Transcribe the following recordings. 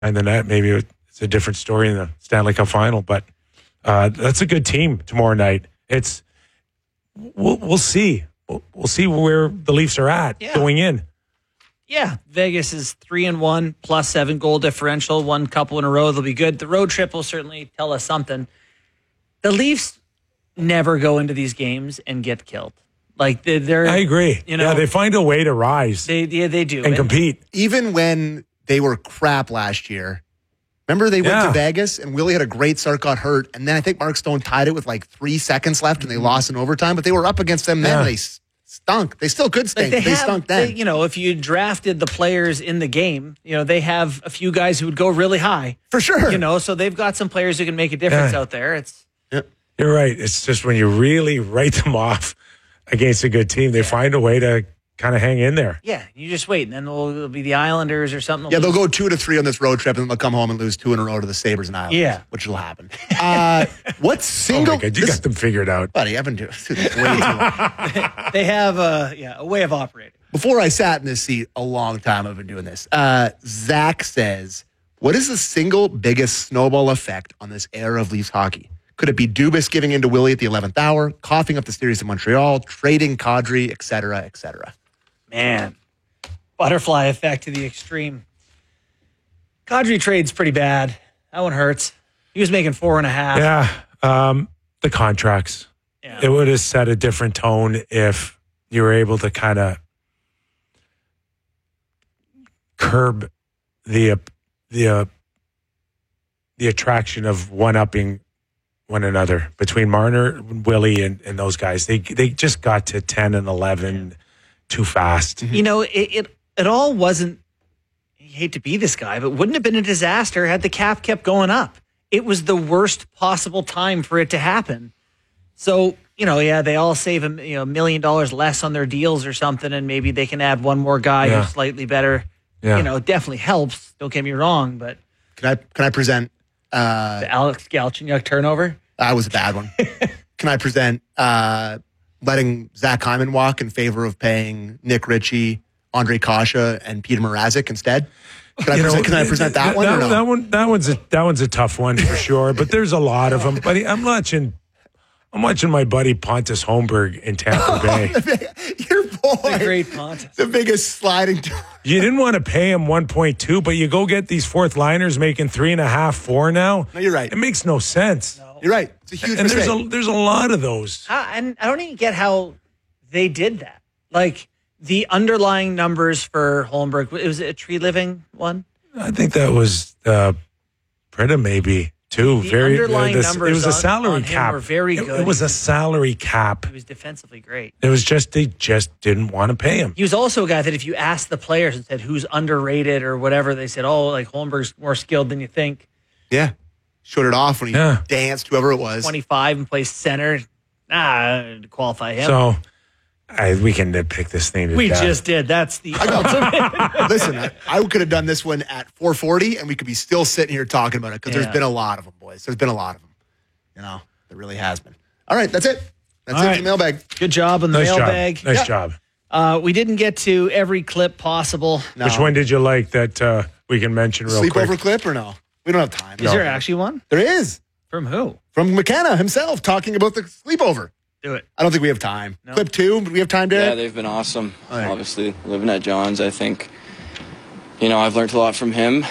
behind the net. Maybe it's a different story in the Stanley Cup final, but that's a good team tomorrow night. We'll see. We'll see where the Leafs are at going in. Yeah, Vegas is 3-1 plus 7 goal differential. One couple in a row, they'll be good. The road trip will certainly tell us something. The Leafs never go into these games and get killed. Like they're I agree. They find a way to rise. They do and compete. Even when they were crap last year. Remember they went to Vegas and Willie had a great start, got hurt, and then I think Mark Stone tied it with like 3 seconds left and they lost in overtime, but they were up against them then. Yeah. They stunk. They still could stink. They stunk then. If you drafted the players in the game, they have a few guys who would go really high. For sure. So they've got some players who can make a difference out there. You're right. It's just when you really write them off against a good team, they find a way to kind of hang in there. Yeah, you just wait, and then it'll be the Islanders or something. Yeah, they'll go 2-3 on this road trip, and then they'll come home and lose 2 in a row to the Sabres and Islanders. Yeah. Which will happen. What single... Oh, my God, you got them figured out. Buddy, I've been doing this way too long. They have a way of operating. Before I sat in this seat a long time, I've been doing this. Zach says, what is the single biggest snowball effect on this era of Leafs hockey? Could it be Dubas giving in to Willie at the 11th hour, coughing up the series in Montreal, trading Kadri, et cetera, et cetera? Man, butterfly effect to the extreme. Kadri trade's pretty bad. That one hurts. He was making 4.5. Yeah, the contracts. Yeah. It would have set a different tone if you were able to kind of curb the attraction of one-upping one another between Marner, Willie, and those guys. They just got to 10 and 11 too fast. It all wasn't, I hate to be this guy, but wouldn't have been a disaster had the cap kept going up. It was the worst possible time for it to happen. So, they all save $1 million less on their deals or something, and maybe they can add one more guy who's slightly better. Yeah. It definitely helps. Don't get me wrong, but can I present the Alex Galchenyuk turnover? That was a bad one. Can I present letting Zach Hyman walk in favor of paying Nick Ritchie, Andre Kasha, and Peter Mrazek instead? Can I present that one? That one's a tough one for sure. But there's a lot of them. But I'm watching my buddy Pontus Holmberg in Tampa Bay. Your boy, the great Pontus, the biggest sliding. You didn't want to pay him 1.2, but you go get these fourth liners making 3.5, 4 now. No, you're right. It makes no sense. No. You're right. It's a huge mistake. And there's a lot of those. And I don't even get how they did that. Like the underlying numbers for Holmberg, was it a Tree Living one? I think that was Prida maybe too. The underlying numbers it was a salary cap. Were very good. It was a salary cap. He was defensively great. It was just they just didn't want to pay him. He was also a guy that if you asked the players and said who's underrated or whatever, they said, Holmberg's more skilled than you think. Yeah. Showed it off when he danced, whoever it was. 25 and plays center. To qualify him. So we can nitpick this thing to We death. just did. That's the ultimate. Listen, I could have done this one at 4:40, and we could be still sitting here talking about it because there's been a lot of them, boys. There's been a lot of them. There really has been. All right, that's it. That's it for the mailbag. Good job on the mailbag. Nice job. We didn't get to every clip possible. No. Which one did you like that we can mention real quick? Sleepover clip or no? We don't have time. Is there actually one? There is. From who? From McKenna himself talking about the sleepover. Do it. I don't think we have time. No. Clip 2, do we have time, Derek? Yeah, they've been awesome. Right. Obviously, living at John's, I think, I've learned a lot from him.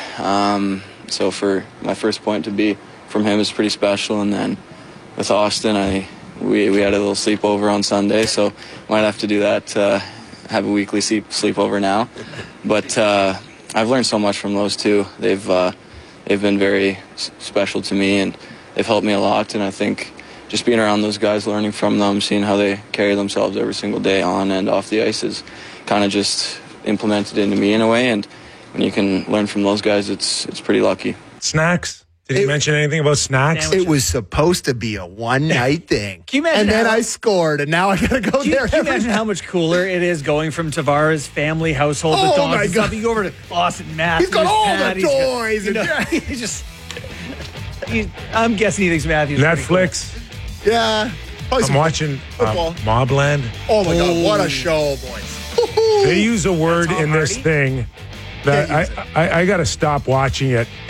So for my first point to be from him is pretty special. And then with Austin, we had a little sleepover on Sunday, so might have to do that, have a weekly sleepover now. But I've learned so much from those two. They've been very special to me, and they've helped me a lot. And I think just being around those guys, learning from them, seeing how they carry themselves every single day on and off the ice is kind of just implemented into me in a way. And when you can learn from those guys, it's pretty lucky. Snacks? Did he mention anything about snacks? It was supposed to be a one-night thing. Can you imagine then I scored, and now I got to go there. Can you imagine how much cooler it is going from Tavares' family household with dogs and stuff? You go over to Austin Matthews. He's got all the toys. I'm guessing he thinks Matthews. Netflix. Cool. Yeah. I'm watching Mobland. Oh, my God. What a show, boys. They use a word in this thing I got to stop watching it